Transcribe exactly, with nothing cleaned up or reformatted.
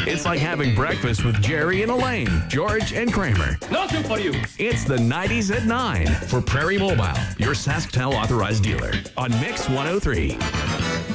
It's like having breakfast with Jerry and Elaine, George and Kramer. Nothing for you. It's the nineties at nine for Prairie Mobile, your SaskTel authorized dealer on Mix one oh three.